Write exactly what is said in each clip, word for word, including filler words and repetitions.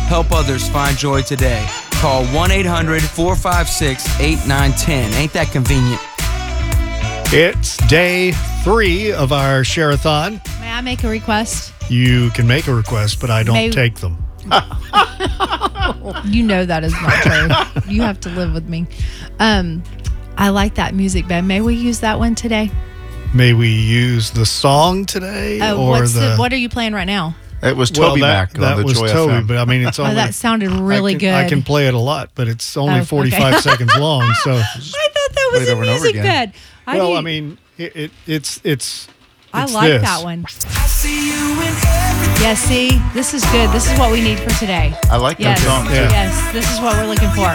Help others find joy today. Call one eight hundred four five six eight nine one zero. Ain't that convenient? It's day three of our Share-a-thon. May I make a request? You can make a request, but I don't May- take them. You know that is not true. You have to live with me. Um, I like that music, Ben. May we use that one today? May we use the song today? Uh, or what's the, the, what are you playing right now? It was well, Toby that, Mac on that the was Joy Toby, F M. but I mean, it's only... Oh, that sounded really I can, good. I can play it a lot, but it's only Oh, okay. forty-five seconds long, so... I thought that was Play it a over and over music again. bed. I well, need- I mean, it, it it's it's. I it's like this. that one. Yes, see, this is good. This is what we need for today. I like Yes, that song. Yeah. yes, this is what we're looking for.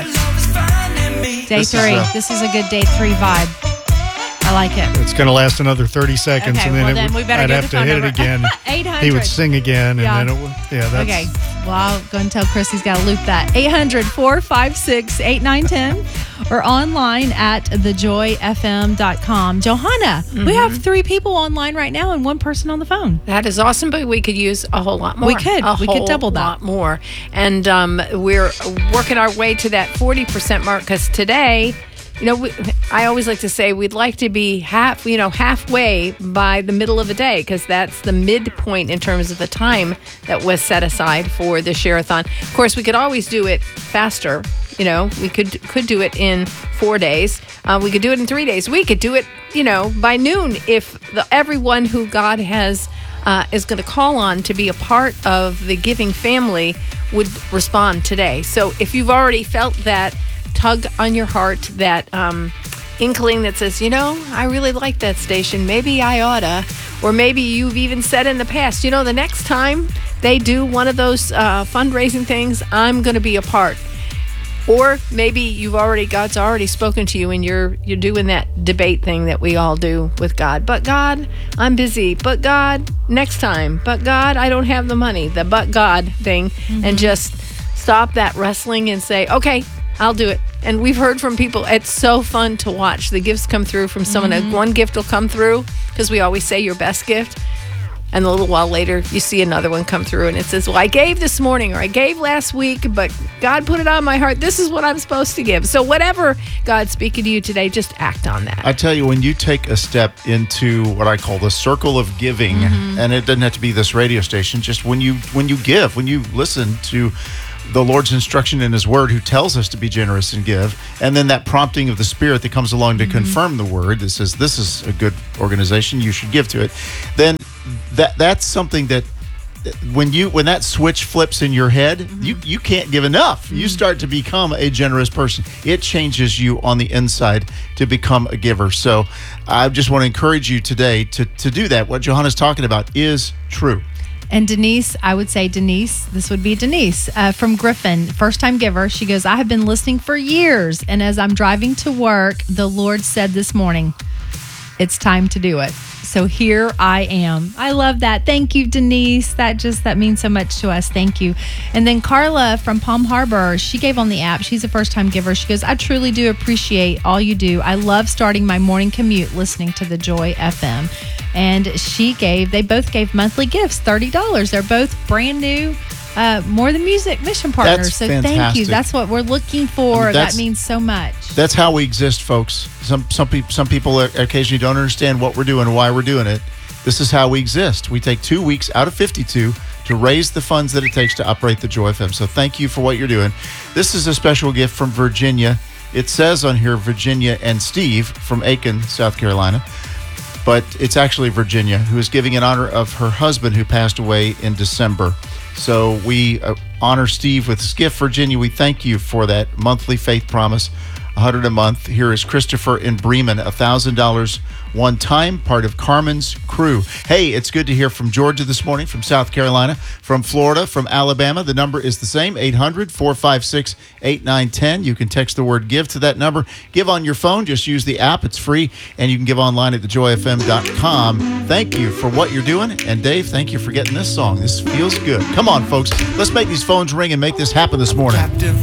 Day This is three. a- This is a good day three vibe. I like it. It's going to last another thirty seconds, Okay, and then, well, it then would, we better I'd give have the to phone hit number. it again. eight hundred. He would sing again, and Yeah. then it would. Yeah, that's Okay. Well, I'll go and tell Chris he's got to loop that. eight hundred four five six eight nine one zero or online at the joy f m dot com. Johanna, Mm-hmm. we have three people online right now and one person on the phone. That is awesome, but we could use a whole lot more. We could. A We could whole double that. lot more. And um, we're working our way to that forty percent mark because today, you know, we, I always like to say we'd like to be half, you know, halfway by the middle of the day because that's the midpoint in terms of the time that was set aside for the Share-a-thon. Of course, we could always do it faster. You know, we could could do it in four days. Uh, we could do it in three days. We could do it, you know, by noon if the, everyone who God has uh, is going to call on to be a part of the giving family would respond today. So if you've already felt that tug on your heart, that um, inkling that says, you know, I really like that station. Maybe I oughta. Or maybe you've even said in the past, you know, the next time they do one of those uh, fundraising things, I'm going to be a part. Or maybe you've already, God's already spoken to you and you're you're doing that debate thing that we all do with God. But God, I'm busy. But God, next time. But God, I don't have the money. The but God thing. Mm-hmm. And just stop that wrestling and say, okay, I'll do it. And we've heard from people, it's so fun to watch the gifts come through from someone. Mm-hmm. One gift will come through because we always say your best gift. And a little while later, you see another one come through and it says, well, I gave this morning or I gave last week, but God put it on my heart. This is what I'm supposed to give. So whatever God's speaking to you today, just act on that. I tell you, when you take a step into what I call the circle of giving, mm-hmm. and it doesn't have to be this radio station, just when you when you give, when you listen to the Lord's instruction in his word who tells us to be generous and give, and then that prompting of the Spirit that comes along to mm-hmm. confirm the word that says this is a good organization, you should give to it, then that that's something that when you when that switch flips in your head, mm-hmm. you you can't give enough. Mm-hmm. You start to become a generous person. It changes you on the inside to become a giver. So I just want to encourage you today to to do that. What Johanna's talking about is true. And Denise, I would say Denise, this would be Denise uh, from Griffin, first-time giver. She goes, I have been listening for years, and as I'm driving to work, the Lord said this morning, it's time to do it. So here I am. I love that. Thank you, Denise. That just, that means so much to us. Thank you. And then Carla from Palm Harbor, she gave on the app. She's a first-time giver. She goes, I truly do appreciate all you do. I love starting my morning commute listening to the Joy F M. And she gave, they both gave monthly gifts, thirty dollars. They're both brand new. Uh, More Than Music mission partners. That's so fantastic. Thank you. That's what we're looking for. I mean, that means so much. That's how we exist, folks. Some some people some people occasionally don't understand what we're doing and why we're doing it. This is how we exist. We take two weeks out of fifty-two to raise the funds that it takes to operate the Joy F M. So thank you for what you're doing. This is a special gift from Virginia. It says on here Virginia and Steve from Aiken, South Carolina. But it's actually Virginia who is giving in honor of her husband who passed away in December. So we uh, honor Steve with this gift. Virginia, we thank you for that monthly faith promise, one hundred dollars a month. Here is Christopher in Bremen, one thousand dollars one time, part of Carmen's crew. Hey, it's good to hear from Georgia this morning, from South Carolina, from Florida, from Alabama. The number is the same, eight hundred four five six eight nine one zero. You can text the word give to that number. Give on your phone. Just use the app. It's free. And you can give online at the joy f m dot com. Thank you for what you're doing. And Dave, thank you for getting this song. This feels good. Come on, folks. Let's make these phones ring and make this happen this morning.